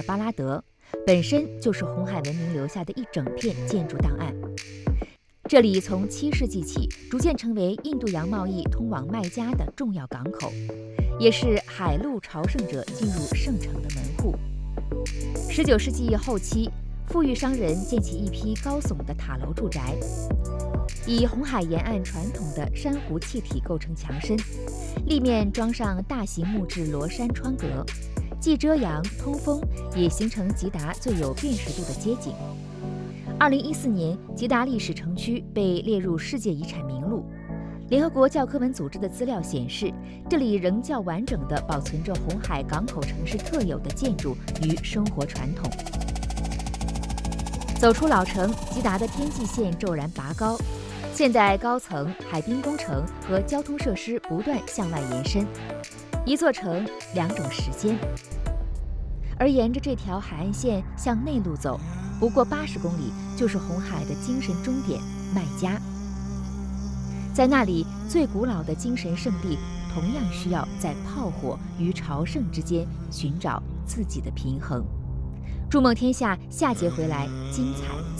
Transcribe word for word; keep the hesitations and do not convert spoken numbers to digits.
尔巴拉德，本身就是红海文明留下的一整片建筑档案。这里从七世纪起逐渐成为印度洋贸易通往麦加的重要港口，也是海陆朝圣者进入圣城的门户。十九世纪后期，富裕商人建起一批高耸的塔楼住宅，以红海沿岸传统的珊瑚砌体构成墙身，立面装上大型木质螺栓窗格，既遮阳通风，也形成吉达最有辨识度的街景。二零一四年，吉达历史城区被列入世界遗产名录。联合国教科文组织的资料显示，这里仍较完整地保存着红海港口城市特有的建筑与生活传统。走出老城，吉达的天际线骤然拔高，现代高层海滨工程和交通设施不断向外延伸，一座城，两种时间。而沿着这条海岸线向内陆走，不过八十公里就是红海的精神终点麦加。在那里，最古老的精神圣地同样需要在炮火与朝圣之间寻找自己的平衡。筑梦天下下节回来，精彩